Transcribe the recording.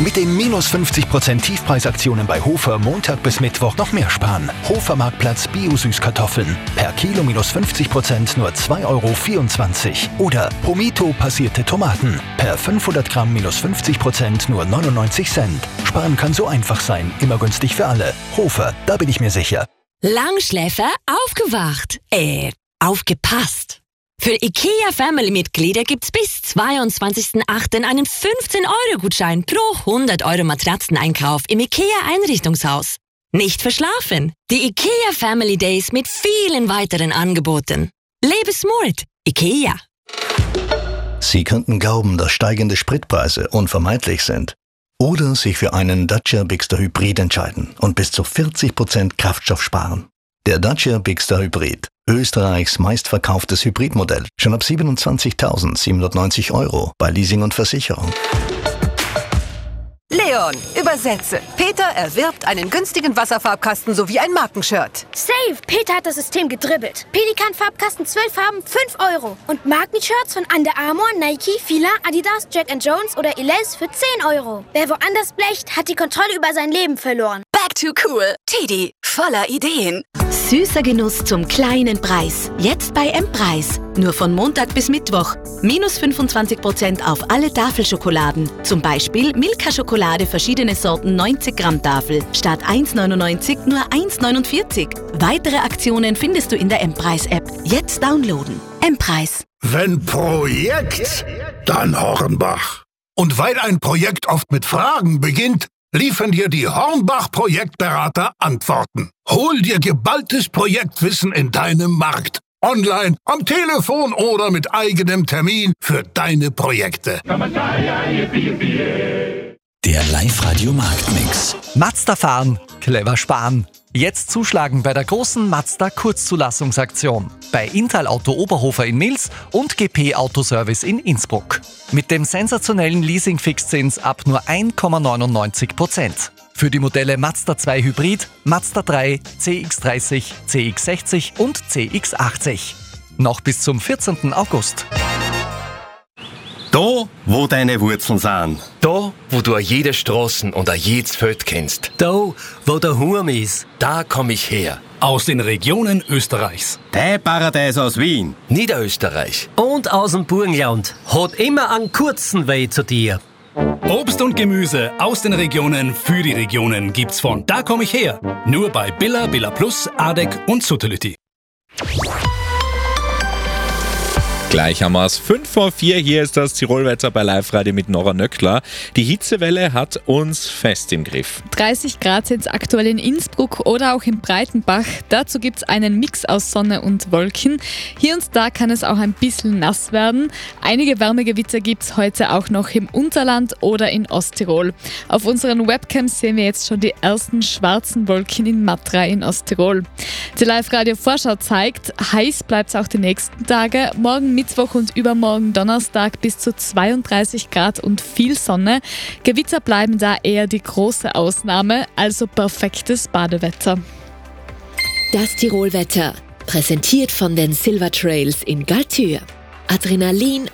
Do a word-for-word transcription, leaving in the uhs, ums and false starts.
Mit den minus fünfzig Prozent Tiefpreisaktionen bei Hofer Montag bis Mittwoch noch mehr sparen. Hofer Marktplatz Bio-Süßkartoffeln. Per Kilo minus fünfzig Prozent nur zwei Euro vierundzwanzig. Oder Pomito passierte Tomaten. Per fünfhundert Gramm minus fünfzig Prozent nur neunundneunzig Cent. Sparen kann so einfach sein. Immer günstig für alle. Hofer, da bin ich mir sicher. Langschläfer aufgewacht. Äh, aufgepasst. Für IKEA Family-Mitglieder gibt's bis zweiundzwanzigsten achten einen fünfzehn Euro Gutschein pro hundert Euro Matratzeneinkauf im IKEA Einrichtungshaus. Nicht verschlafen. Die IKEA Family Days mit vielen weiteren Angeboten. Lebe smart. IKEA. Sie könnten glauben, dass steigende Spritpreise unvermeidlich sind. Oder sich für einen Dacia Bigster Hybrid entscheiden und bis zu vierzig Prozent Kraftstoff sparen. Der Dacia Bigster Hybrid. Österreichs meistverkauftes Hybridmodell. Schon ab siebenundzwanzigtausendsiebenhundertneunzig Euro bei Leasing und Versicherung. Leon, übersetze. Peter erwirbt einen günstigen Wasserfarbkasten sowie ein Markenshirt. Safe! Peter hat das System gedribbelt. Pelikan-Farbkasten zwölf Farben, fünf Euro. Und Markenshirts von Under Armour, Nike, Fila, Adidas, Jack and Jones oder Elize für zehn Euro. Wer woanders blecht, hat die Kontrolle über sein Leben verloren. Back to cool. Teddy, voller Ideen. Süßer Genuss zum kleinen Preis. Jetzt bei M-Preis. Nur von Montag bis Mittwoch. Minus fünfundzwanzig Prozent auf alle Tafelschokoladen. Zum Beispiel Milka-Schokolade, verschiedene Sorten, neunzig Gramm Tafel. Statt eins neunundneunzig nur eins neunundvierzig. Weitere Aktionen findest du in der M-Preis-App. Jetzt downloaden. M-Preis. Wenn Projekt, dann Hornbach. Und weil ein Projekt oft mit Fragen beginnt, liefern dir die Hornbach-Projektberater Antworten. Hol dir geballtes Projektwissen in deinem Markt. Online, am Telefon oder mit eigenem Termin für deine Projekte. Der Live-Radio-Marktmix. Mazda fahren, clever sparen. Jetzt zuschlagen bei der großen Mazda Kurzzulassungsaktion. Bei Intal Auto Oberhofer in Mils und G P Autoservice in Innsbruck. Mit dem sensationellen Leasing-Fixzins ab nur eins Komma neunundneunzig Prozent. Für die Modelle Mazda zwei Hybrid, Mazda drei, C X dreißig, C X sechzig und C X achtzig. Noch bis zum vierzehnten August. Da, wo deine Wurzeln sind. Da, wo du jede Straßen und jedes Feld kennst. Da, wo der Hurm ist. Da komm ich her. Aus den Regionen Österreichs. Der Paradies aus Wien. Niederösterreich. Und aus dem Burgenland. Hat immer einen kurzen Weg zu dir. Obst und Gemüse aus den Regionen für die Regionen gibt's von Da komm ich her. Nur bei Billa, Billa Plus, Adek und Suttelütti. Gleich haben wir es. fünf vor vier, hier ist das Tirolwetter bei Live-Radio mit Nora Nöckler. Die Hitzewelle hat uns fest im Griff. dreißig Grad sind es aktuell in Innsbruck oder auch in Breitenbach. Dazu gibt es einen Mix aus Sonne und Wolken. Hier und da kann es auch ein bisschen nass werden. Einige Wärmegewitter gibt es heute auch noch im Unterland oder in Osttirol. Auf unseren Webcams sehen wir jetzt schon die ersten schwarzen Wolken in Matra in Osttirol. Die Live-Radio-Vorschau zeigt, heiß bleibt es auch die nächsten Tage. Morgen Mittwoch und übermorgen Donnerstag bis zu zweiunddreißig Grad und viel Sonne. Gewitter bleiben da eher die große Ausnahme, also perfektes Badewetter. Das Tirolwetter, präsentiert von den Silver Trails in Galtür. Adrenalin,